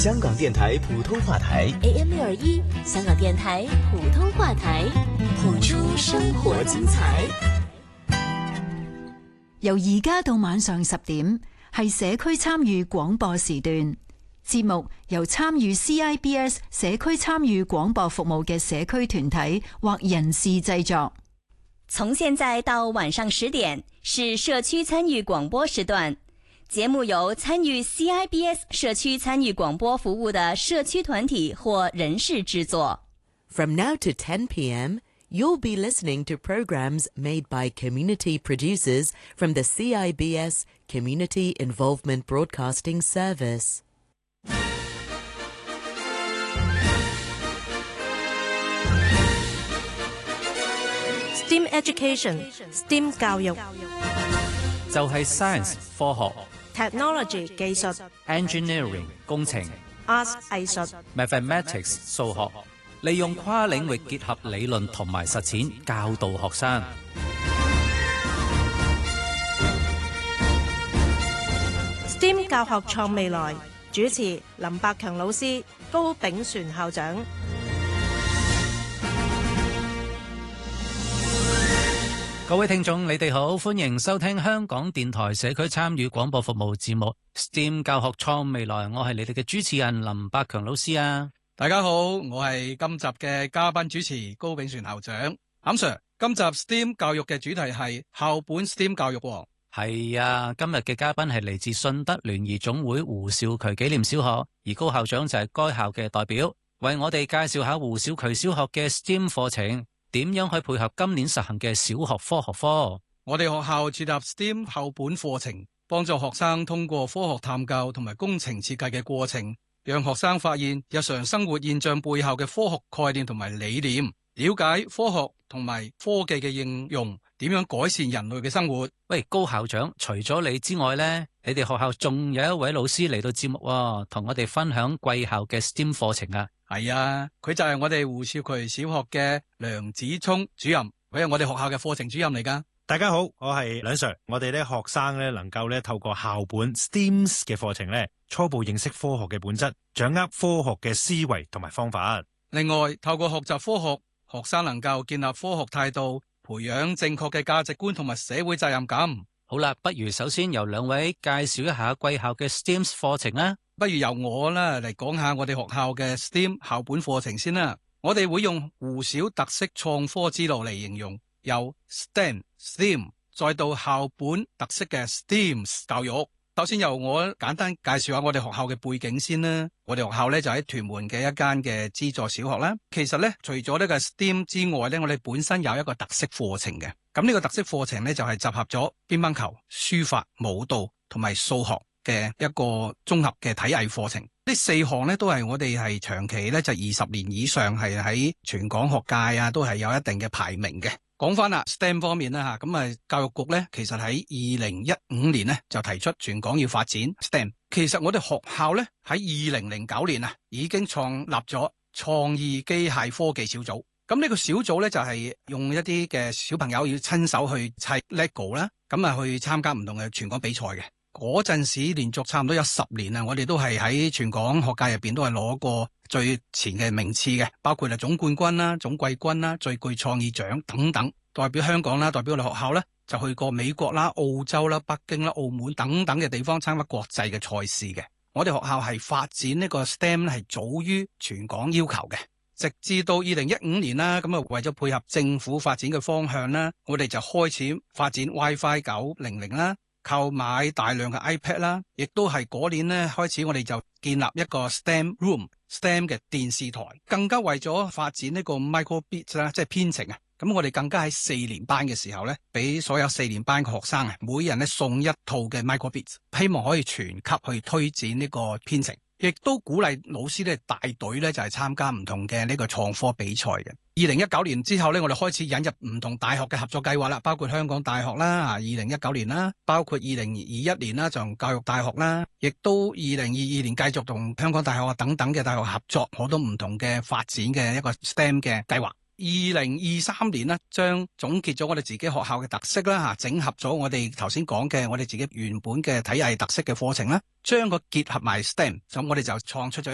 香港電台普通話台 AM621 香港電台普通話台，譜出生活精彩。 由而家到晚上10點，係社區參與廣播時段。節目由參與 CIBS 社區參與廣播服務嘅社區團體或人士製作。 從現在到晚上10點是社區參與廣播時段，節目由參與 CIBS 社區參與廣播服務的社區團體或人士製作。 From now to 10 p.m., you'll be listening to programs made by community producers from the CIBS Community Involvement Broadcasting Service. STEM Education STEM 教育就係 science 科學、 Technology 技術、 engineering 工程、 Arts 藝術、 mathematics 數學，利用跨領域結合理論同埋實踐教導學生。 STEM 教學創未來，主持林百強老師、高炳璇校長。 各位聽眾，你哋好，歡迎收聽香港電台社區參與廣播服務節目 STEM 教學創未來，我係你哋嘅主持人林百強老師啊。 大家好，我係今集嘅嘉賓主持高炳璇校長。林 Sir， 今集 STEM 教育嘅主題係校本 STEM 教育。 係啊，今日嘅嘉賓係嚟自順德聯誼總會胡少渠紀念小學，而高校長就係該校嘅代表，為我哋介紹下胡少渠小學嘅 STEM 課程點樣去配合今年實行嘅小學科學科。 我哋學校設立 STEM 校本課程，幫助學生通過科學探究同埋工程設計嘅過程，讓學生發現日常生活現象背後嘅科學概念同埋理念，了解科學同埋科技嘅應用，點樣改善人類嘅生活。 喂，高校長，除咗你之外呢，你哋學校仲有一位老師嚟到節目喎，同我哋分享貴校嘅 STEM 課程啊。 係啊，佢就係我哋胡少渠小學嘅梁子聰主任，佢係我哋學校嘅課程主任嚟噶。 大家好，我係梁 Sir。我哋學生能夠透過校本 STEAMS 嘅課程初步認識科學嘅本質，掌握科學嘅思維同埋方法。 另外，透過學習科學，學生能夠建立科學態度，培養正確嘅價值觀同埋社會責任感。 好啦，不如首先由兩位介紹一下貴校嘅 STEAMS 課程啦。 不如由我啦嚟講下我哋學校嘅 STEM 校本課程先啦。我哋會用胡小特色創科之路嚟形容，由 STEM 再到校本特色嘅 STEAMS 教育。首先由我簡單介紹下我哋學校嘅背景先啦。我哋學校就喺屯門嘅一間嘅資助小學啦。其實除咗呢個 STEM 之外我哋本身有一個特色課程嘅。咁呢個特色課程就係集合咗乒乓球、書法、舞蹈同埋數學嘅一個綜合嘅體藝課程。呢4項都係我哋係長期就20年以上係喺全港學界都係有一定嘅排名嘅。講翻啦 STEM 方面啦吓，咁教育局其實喺2015年就提出全港要發展 STEM。其實我哋學校喺2009年已經創立咗創意機械科技小組。咁呢個小組就係用一啲嘅小朋友要親手去砌 LEGO 啦，咁去參加唔同嘅全港比賽嘅。嗰陣時連續差唔多有10年我哋都係喺全港學界入邊都係攞過最前嘅名次嘅，包括總冠軍啦、總季軍啦、最具創意獎等等，代表香港啦、代表我哋學校就去過美國啦、澳洲啦、北京啦、澳門等等嘅地方參加國際嘅賽事嘅。我哋學校係發展呢個 STEM 係早於全港要求嘅，直至到2015年啦，咁為咗配合政府發展嘅方向啦，我哋就開始發展 WiFi 900啦，購買大量嘅 iPad 啦，亦都係嗰年開始我哋就建立一個 STEM Room、STEM 嘅電視台，更加為咗發展呢個 microbit 啦，即係編程啊。咁我哋更加喺4年班嘅時候俾所有4年班嘅學生每人送一套嘅 microbit， 希望可以全級去推展呢個編程。亦都鼓勵老師帶隊就係參加唔同嘅呢個創科比賽嘅。2019年之後我哋開始引入唔同大學嘅合作計劃啦，包括香港大學啦，2019年啦，包括2021年啦，就教育大學啦，亦都2022年繼續同香港大學等等嘅大學合作好多唔同嘅發展嘅一個 STEM 嘅計劃。2023年將總結咗我哋自己學校嘅特色啦，整合咗我哋頭先講嘅我哋自己原本嘅體藝特色嘅課程啦，將佢結合埋 STEM，咁我哋就創出咗